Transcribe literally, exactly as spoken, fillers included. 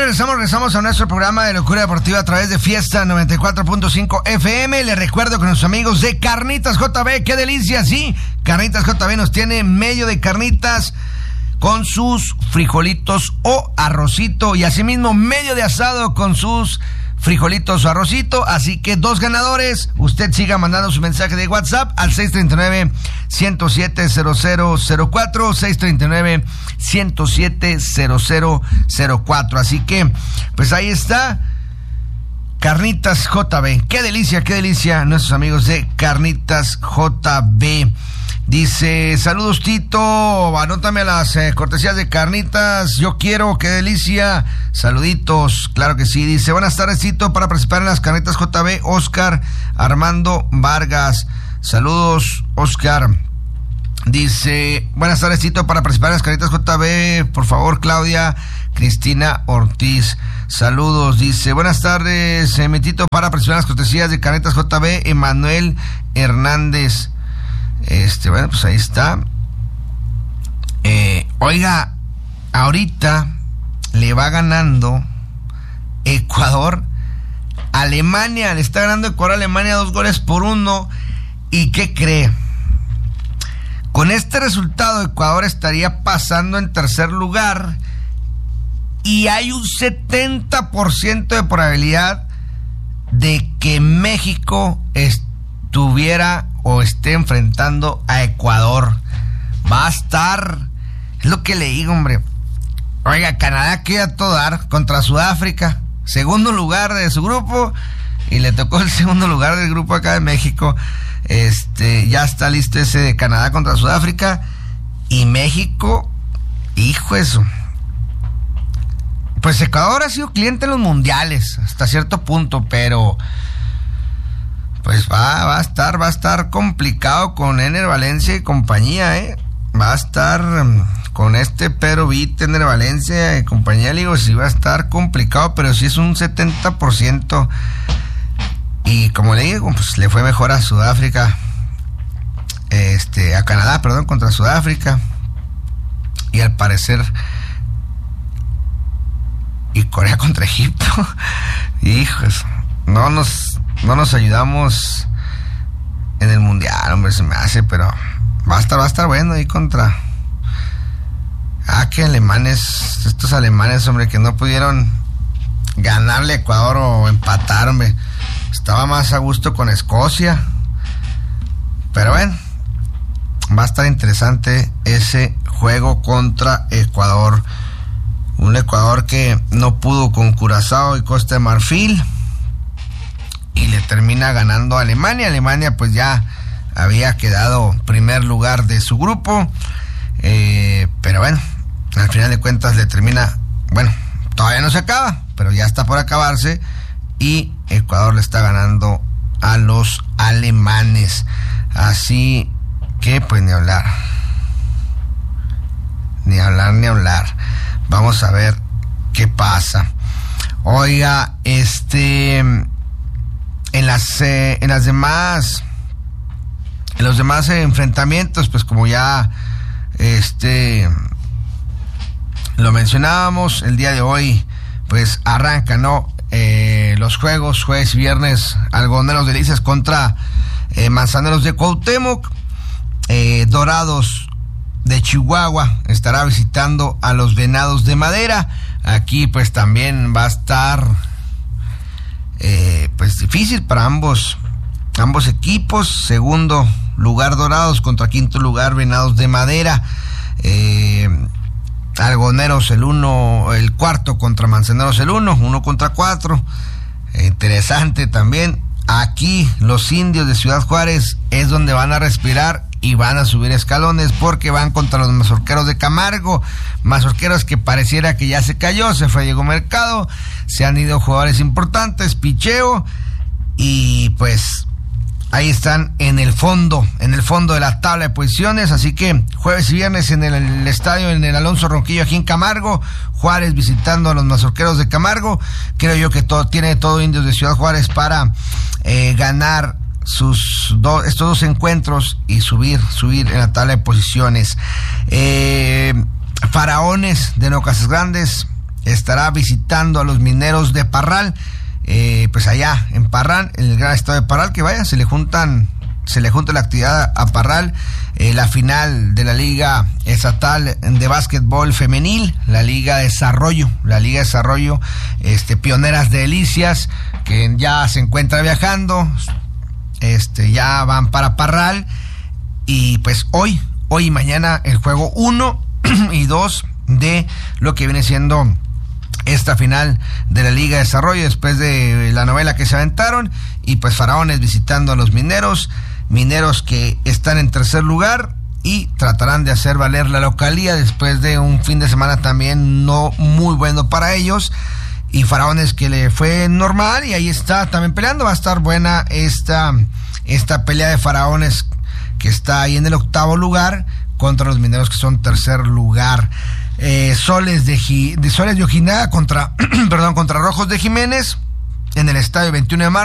regresamos, regresamos a nuestro programa de Locura Deportiva a través de Fiesta noventa y cuatro punto cinco F M. Les recuerdo que nuestros amigos de Carnitas J B, qué delicia, sí. Carnitas J B nos tiene medio de carnitas con sus frijolitos o arrocito, y asimismo medio de asado con sus frijolitos o arrocito. Así que dos ganadores. Usted siga mandando su mensaje de WhatsApp al seis tres nueve, uno cero siete, cero cero cero cuatro, seis tres nueve, uno cero siete, cero cero cero cuatro. Así que pues ahí está, Carnitas J B. Qué delicia, qué delicia, nuestros amigos de Carnitas J B. Dice, saludos Tito, anótame a las eh, cortesías de carnitas, yo quiero, qué delicia, saluditos, claro que sí. Dice, buenas tardes Tito, para participar en las carnitas J B, Oscar Armando Vargas. Saludos Oscar. Dice, buenas tardes Tito, para participar en las carnitas J B, por favor Claudia Cristina Ortiz. Saludos, dice, buenas tardes eh, mi Tito, para participar en las cortesías de carnitas J B, Emanuel Hernández. Este, bueno, pues ahí está. Eh, oiga, ahorita le va ganando Ecuador Alemania, le está ganando Ecuador a Alemania dos goles por uno. ¿Y qué cree? Con este resultado Ecuador estaría pasando en tercer lugar y hay un setenta por ciento de probabilidad de que México estuviera o esté enfrentando a Ecuador. Va a estar, es lo que le digo, hombre. Oiga, Canadá queda todo dar contra Sudáfrica, segundo lugar de su grupo, y le tocó el segundo lugar del grupo acá de México. Este, ya está listo ese de Canadá contra Sudáfrica, y México, hijo eso. Pues Ecuador ha sido cliente en los mundiales hasta cierto punto, pero pues va, va a estar, va a estar complicado con Ener Valencia y compañía, ¿eh? Va a estar um, con este Pedro Vite, Ener Valencia y compañía, digo, sí va a estar complicado, pero sí es un setenta por ciento. Y como le digo, pues le fue mejor a Sudáfrica, este, a Canadá, perdón, contra Sudáfrica. Y al parecer, y Corea contra Egipto. Hijos, no nos... No nos ayudamos en el mundial, hombre, se me hace, pero va a estar, va a estar bueno ahí contra... Ah, que alemanes, estos alemanes, hombre, que no pudieron ganarle a Ecuador o empatar, hombre. Estaba más a gusto con Escocia. Pero bueno, va a estar interesante ese juego contra Ecuador. Un Ecuador que no pudo con Curazao y Costa de Marfil, y le termina ganando a Alemania. Alemania pues ya había quedado primer lugar de su grupo, eh, pero bueno, al final de cuentas le termina, bueno, todavía no se acaba, pero ya está por acabarse, y Ecuador le está ganando a los alemanes. Así que pues ni hablar, ni hablar, ni hablar. Vamos a ver qué pasa. Oiga, este... En las, eh, en las demás, en los demás eh, enfrentamientos, pues como ya este lo mencionábamos, el día de hoy, pues arranca, ¿no? Eh, los juegos, jueves y viernes, Algodoneros Delicias contra eh, Manzaneros de Cuauhtémoc. Eh, Dorados de Chihuahua estará visitando a los Venados de Madera. Aquí pues también va a estar... Eh, pues difícil para ambos ambos equipos. Segundo lugar Dorados contra quinto lugar Venados de Madera. eh, Algodoneros el uno, el cuarto contra Manzaneros el uno, uno contra cuatro. eh, interesante también. Aquí los Indios de Ciudad Juárez es donde van a respirar y van a subir escalones, porque van contra los Mazorqueros de Camargo. Mazorqueros que pareciera que ya se cayó, se fue Diego Mercado, se han ido jugadores importantes, picheo, y pues ahí están en el fondo, en el fondo de la tabla de posiciones. Así que jueves y viernes en el, el estadio, en el Alonso Ronquillo, aquí en Camargo, Juárez visitando a los Mazorqueros de Camargo. Creo yo que todo tiene todo Indios de Ciudad Juárez para eh, ganar sus do, estos dos encuentros y subir, subir en la tabla de posiciones. Eh, Faraones de No Casas Grandes estará visitando a los Mineros de Parral, eh, pues allá en Parral, en el gran estado de Parral, que vaya, se le juntan, se le junta la actividad a Parral, eh, la final de la Liga Estatal de Básquetbol Femenil, la Liga de Desarrollo, la Liga de Desarrollo, este, Pioneras de Delicias, que ya se encuentra viajando, este, ya van para Parral, y pues hoy, hoy y mañana el juego uno y dos de lo que viene siendo esta final de la Liga de Desarrollo, después de la novela que se aventaron, y pues Faraones visitando a los Mineros, Mineros que están en tercer lugar y tratarán de hacer valer la localía después de un fin de semana también no muy bueno para ellos, y Faraones que le fue normal, y ahí está también peleando. Va a estar buena esta, esta pelea de Faraones, que está ahí en el octavo lugar, contra los Mineros, que son tercer lugar. Eh, Soles de, de Soles de Ojinaga contra, perdón, contra Rojos de Jiménez en el estadio veintiuno de marzo.